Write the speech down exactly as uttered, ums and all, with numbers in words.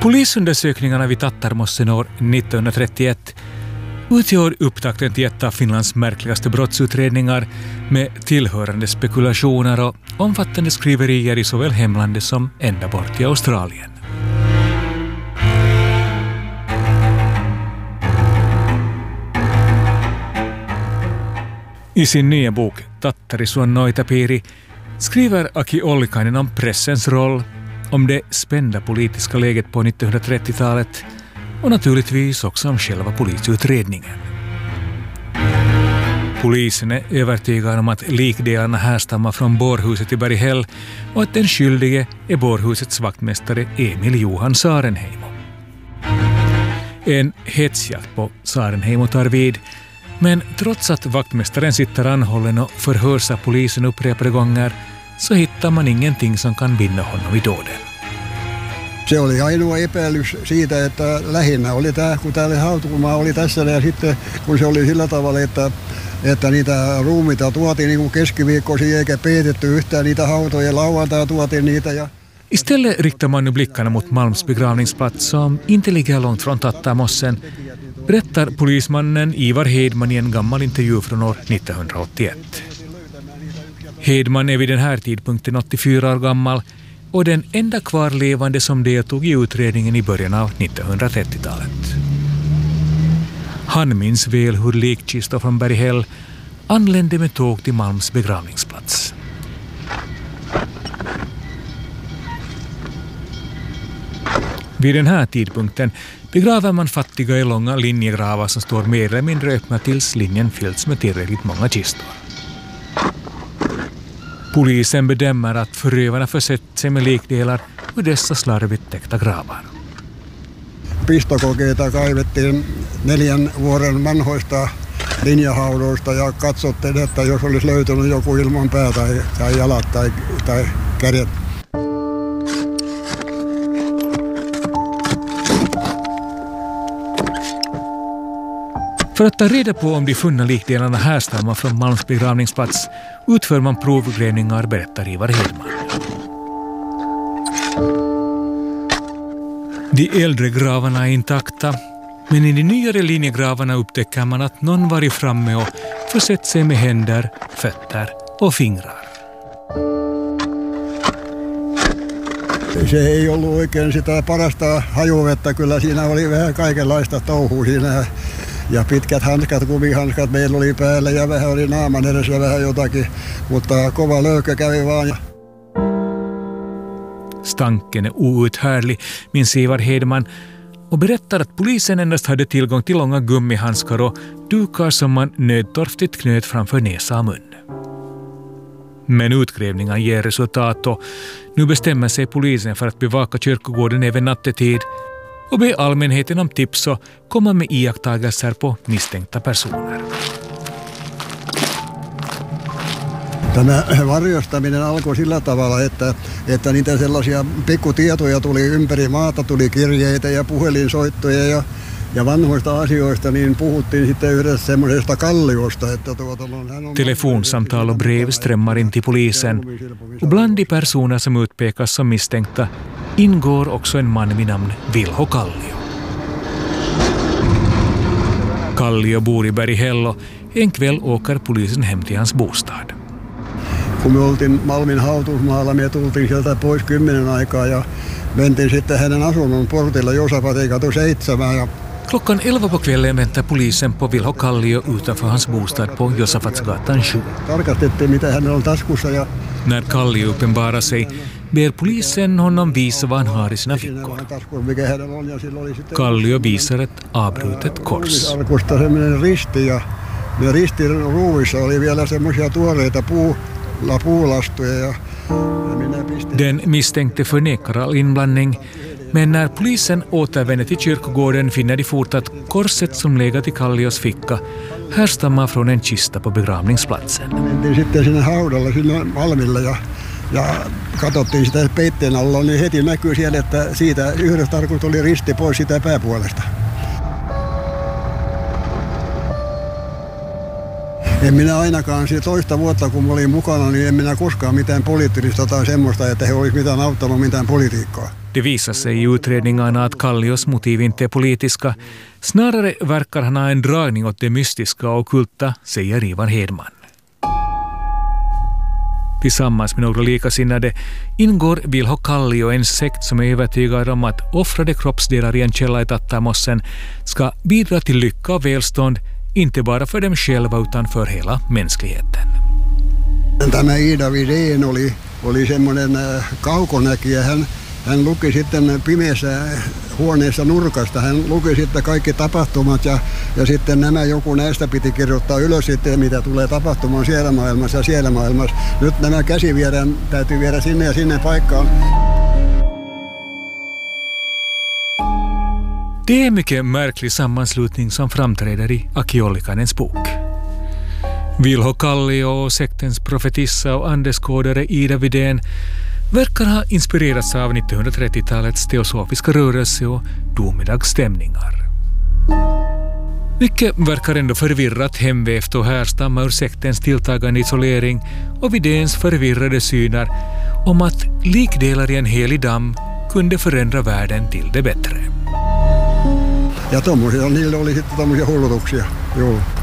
Polisundersökningarna vid Tattarmossen år nittonhundratrettioett utgör upptakten till ett av Finlands märkligaste brottsutredningar med tillhörande spekulationer och omfattande skriverier i såväl hemlandet som ända bort i Australien. I sin nya bok Tattarisuon Noitapiiri skriver Aki Ollikainen om pressens roll, om det spända politiska läget på nittonhundratrettiotalet och naturligtvis också om själva polisutredningen. Polisen är övertygad om att likdelarna härstammar från bårhuset i Berghäll och att den skyldige är bårhusets vaktmästare Emil Johan Sarenheimo. En hetsjakt på Sarenheimo tar vid, men trots att vaktmästaren sitter anhållen och förhörs av polisen upprepade gånger så hittar man ingenting som kan binda honom vid dåden. Se oli ainoa epäilys siitä, että lähinnä oli tämä, kun tämä hautumaa oli tässä ja sitten kun se oli sillä tavalla, että, että niitä ruumiita tuotiin niin kuin keskiviikkoisin eikä peitetty yhtään niitä hautoja, lauantai tuotiin niitä. Ja Istället riktar man nu blickarna mot Malms begravningsplats som inte ligger långt från Tattarmossen, berättar polismannen Ivar Hedman i en gammal intervju från år nittonhundraåttioett. Hedman är vid den här tidpunkten åttiofyra år gammal och den enda kvarlevande som deltog i utredningen i början av nittonhundratrettiotalet. Han minns väl hur likkistor från Berghäll anlände med tåg till Malms begravningsplats. Vid den här tidpunkten begraver man fattiga i långa linjegravar som står mer eller mindre öppna tills linjen fyllts med tillräckligt många kistor. Polisen bedömer att förövarna försett sig med likdelar ur dessa slarvigt täckta gravar. Pistokokeita kaivettiin neljän vuoden vanhoista linjahaudoista ja katsottiin, että jos olisi löytynyt joku ilman pää tai, tai jalat tai, tai kädet. För att ta reda på om de funna likdelarna härstammar från Malms begravningsplats utför man provgrävningar, berättar Ivar Hedman. De äldre gravarna är intakta, men i de nyare linjegravarna upptäcker man att någon varit framme och försett sig med händer, fötter och fingrar. Se ei ollut oikein sitä parasta hajuvettä, kyllä siinä oli vähän kaikenlaista touhua siinä. Ja pitkät hanskat, kumihanskat meillä oli päällä ja vähän oli naaman edessä vähän jotakin, mutta kova löykkä kävi vaan. Stanken är outhärdlig, minns Ivar Hedman, och berättar att polisen endast hade tillgång till långa gummihandskar och dukar som man nödtorftigt knöt framför näsa och mun. Men utgrävningen ger resultat och nu bestämmer sig polisen för att bevaka kyrkogården även nattetid och be allmänheten om tips och komma med iakttagelser på misstänkta personer. Tämä varjostaminen alkoi sillä tavalla, että, että niitä sellaisia pikkutietoja tuli ympäri maata, tuli kirjeitä ja puhelinsoittoja ja, ja vanhoista asioista, niin puhuttiin sitten yhdessä semmoisesta kalliosta. Että tuota, hän on telefonsamtal och brev strömmar in till polisen och bland de personer som utpekas som misstänkta ingår också en man vid namn Vilho Kallio. Kallio bor i Berghäll och en kväll åker polisen hem till hans bostad. Kun me oltiin Malmin hautuusmaalla, me tultiin sieltä pois kymmenen aikaa ja mentiin sitten hänen asunnon portilla Josafatin katu seitsemän. Ja Klockan elva på kvällen väntar polisen på Vilho Kallio utanför hans bostad på Josafatsgatan sju. Tarkastettiin mitä hänellä on taskussa ja när Kallio uppenbarar sig ber polisen honom visa vad han har i sina fickor. Kallio visar ett avbrutet kors. Alkusta semmoinen risti ja ne ristin ruuvissa oli vielä semmoisia tuoreita puu puulastuja ja minä pistin. Den misstänkte förnekar all inblandning, men när polisen återvänder till kyrkogården finner de fort att korset som legat i Kallios ficka härstammar från en kista på begravningsplatsen. Mentiin sitten sinne haudalle sinne Malmille ja, ja katsottiin sitä peitteen alla, niin heti näkyy siellä, että siitä yhdessä tarkoitus oli risti pois sitä pääpuolesta. En minä ainakaan siitä toista vuotta, kun mä olin mukana, niin en minä koskaan mitään poliittista tai semmoista, että he olisi mitään auttanut mitään politiikkaa. Det visar sig i utredningarna att Kallios motiv inte är politiska. Snarare verkar han ha en dragning åt det mystiska och ockulta, säger Ivar Hedman. Tillsammans med några likasinnade ingår Vilho Kallio, en sekt som är övertygad om att offrade kroppsdelar i en källa i Tattamossen ska bidra till lycka och välstånd, inte bara för dem själva utan för hela mänskligheten. Tämä Iida Widén oli, oli semmoinen kaukonäkijä. Hän, hän luki sitten pimeässä huoneessa nurkasta. Hän luki sitten kaikki tapahtumat ja, ja sitten nämä joku näistä piti kirjoittaa ylös sitten, mitä tulee tapahtumaan siellä maailmassa ja siellä maailmassa. Nyt nämä käsi viedään, täytyy viedä sinne ja sinne paikkaan. Det är en mycket märklig sammanslutning som framträder i Aki Ollikanens bok. Vilho Kallio och sektens profetissa och andeskådare Iida Widén verkar ha inspirerats av nittonhundratrettiotalets teosofiska rörelse och domedagsstämningar. Mycket verkar ändå förvirrat hemvävt och härstamma ur sektens tilltagande isolering och Widéns förvirrade syner om att likdelar i en helig damm kunde förändra världen till det bättre. Ja tommosia, niillä oli sitten tommosia hullutuksia, joo.